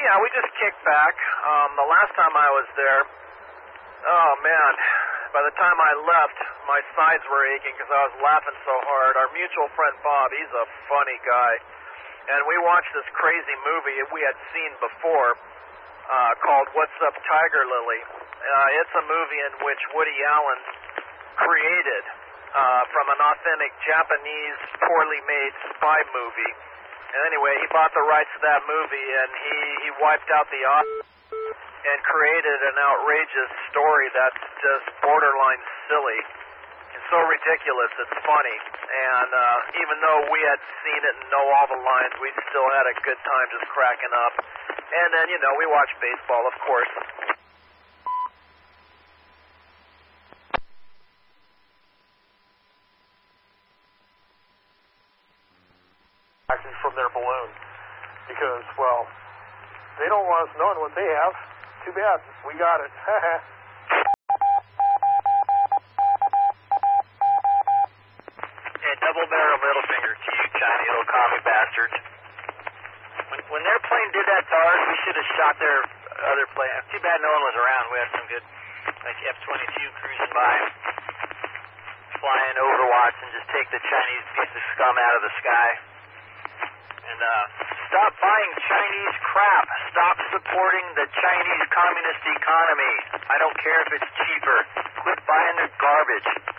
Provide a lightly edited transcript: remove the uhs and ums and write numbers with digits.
Yeah, we just kicked back. The last time I was there, oh man, by the time I left, my sides were aching because I was laughing so hard. Our mutual friend Bob, he's a funny guy. And we watched this crazy movie we had seen before called What's Up, Tiger Lily. It's a movie in which Woody Allen created from an authentic Japanese, poorly made spy movie. And anyway, he bought the rights to that movie, and he wiped out the audio and created an outrageous story that's just borderline silly. It's so ridiculous, it's funny. And even though we had seen it and know all the lines, we still had a good time just cracking up. And then, you know, we watched baseball, of course. From their balloon because, well, they don't want us knowing what they have. Too bad. We got it. And double barrel middle finger to you, Johnny, little commie bastards. When their plane did that to ours, we should have shot their other plane. Too bad no one was around. We had some good, like F-22 cruising by, flying Overwatch and just take the Chinese piece of scum out of the sky. And stop buying Chinese crap. Stop supporting the Chinese communist economy. I don't care if it's cheaper. Quit buying their garbage.